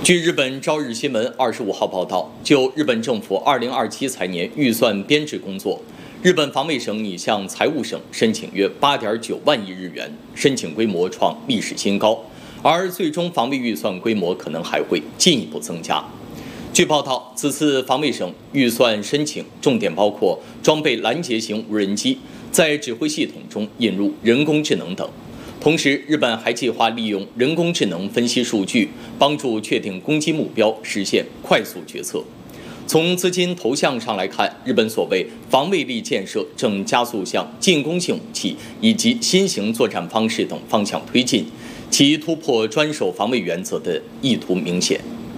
据日本朝日新闻25号报道，就日本政府2027财年预算编制工作，日本防卫省拟向财务省申请约8.9万亿日元，申请规模创历史新高，而最终防卫预算规模可能还会进一步增加。据报道，此次防卫省预算申请重点包括装备拦截型无人机，在指挥系统中引入人工智能等。同时，日本还计划利用人工智能分析数据，帮助确定攻击目标，实现快速决策。从资金投向上来看，日本所谓防卫力建设正加速向进攻性武器以及新型作战方式等方向推进，其突破专守防卫原则的意图明显。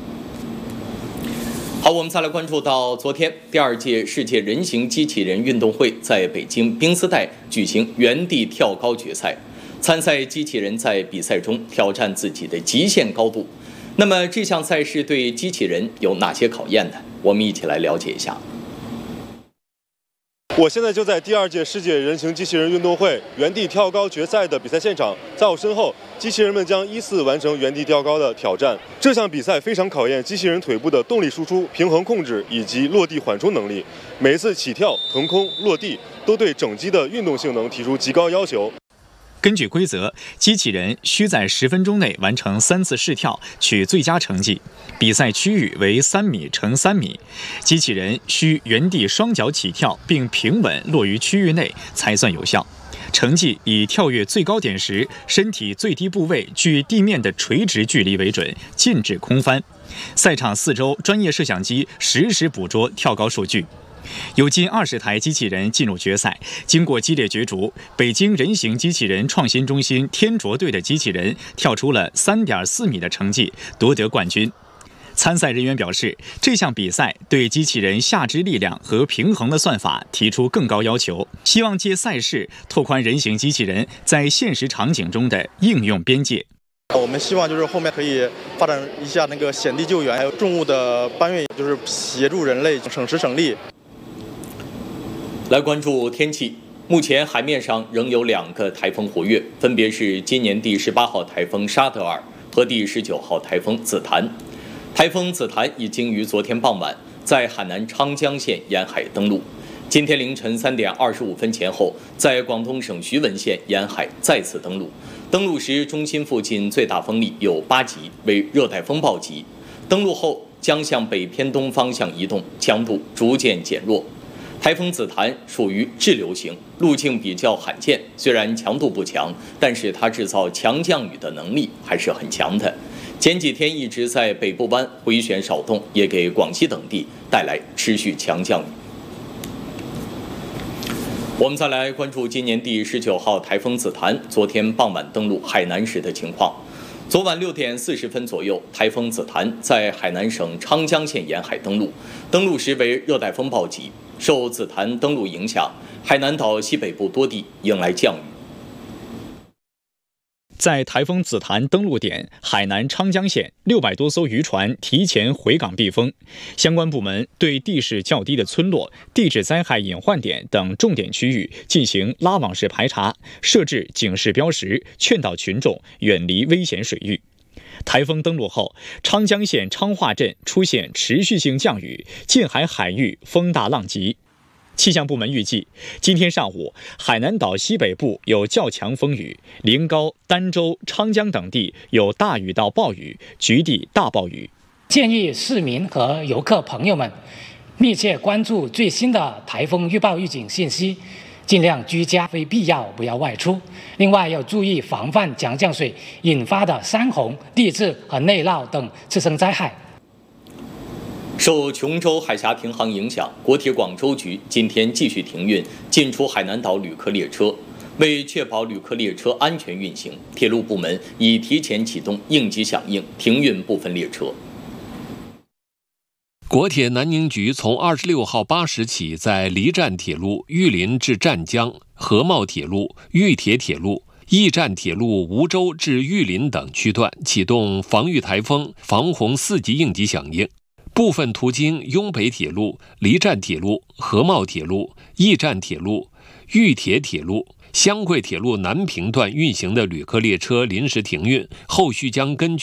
好，我们再来关注到昨天第2届世界人形机器人运动会在北京冰丝带举行原地跳高决赛。参赛机器人在比赛中挑战自己的极限高度，那么这项赛事对机器人有哪些考验呢？我们一起来了解一下。 我现在就在第2届世界人形机器人运动会原地跳高决赛的比赛现场，在我身后，机器人们将依次完成原地跳高的挑战。这项比赛非常考验机器人腿部的动力输出、平衡控制以及落地缓冲能力。每一次起跳、腾空、落地，都对整机的运动性能提出极高要求。 根据规则，机器人需在10分钟内完成3次试跳，取最佳成绩。比赛区域为3米乘3米，机器人需原地双脚起跳并平稳落于区域内才算有效。成绩以跳跃最高点时身体最低部位距地面的垂直距离为准，禁止空翻。赛场4周，专业摄像机实时捕捉跳高数据。有近20台机器人进入决赛，经过激烈角逐，北京人形机器人创新中心天卓队的机器人跳出了3.4米的成绩，夺得冠军。参赛人员表示，这项比赛对机器人下肢力量和平衡的算法提出更高要求，希望借赛事拓宽人形机器人在现实场景中的应用边界。 我们希望就是后面可以发展一下那个险地救援，还有重物的搬运，就是协助人类省时省力。 来关注天气，目前海面上仍有2个台风活跃，分别是今年第18号台风沙德尔和第19号台风紫檀。台风紫檀已经于昨天傍晚在海南昌江县沿海登陆，今天凌晨3点25分前后，在广东省徐闻县沿海再次登陆。登陆时，中心附近最大风力有8级，为热带风暴级。登陆后将向北偏东方向移动，强度逐渐减弱。台风紫檀属于滞留型，路径比较罕见，虽然强度不强，但是它制造强降雨的能力还是很强的。前几天一直在北部湾回旋扰动，也给广西等地带来持续强降雨。我们再来关注今年第19号台风紫檀昨天傍晚登陆海南时的情况。昨晚6点40分左右，台风紫檀在海南省昌江县沿海登陆，登陆时为热带风暴级。受紫檀登陆影响，海南岛西北部多地迎来降雨。 在台风紫檀登陆点海南昌江县，600多艘渔船提前回港避风。相关部门对地势较低的村落、地质灾害隐患点等重点区域进行拉网式排查，设置警示标识，劝导群众远离危险水域。台风登陆后，昌江县昌化镇出现持续性降雨，近海海域风大浪急。气象部门预计，今天上午海南岛西北部有较强风雨，临高、儋州、昌江等地有大雨到暴雨，局地大暴雨。 建议市民和游客朋友们密切关注最新的台风预报预警信息，尽量居家，非必要不要外出。另外要注意防范强降水引发的山洪、地质和内涝等次生灾害。 受琼州海峡停航影响，国铁广州局今天继续停运进出海南岛旅客列车。为确保旅客列车安全运行，铁路部门已提前启动应急响应，停运部分列车。 国铁南宁局从26号8时起，在离站铁路玉林至湛江、合茂铁路、玉铁铁路、驿站铁路梧州至玉林等区段启动防御台风、防洪4级应急响应。部分途经雍北铁路、离站铁路、合茂铁路、驿站铁路、玉铁铁路、湘桂铁路南平段运行的旅客列车临时停运，后续将根据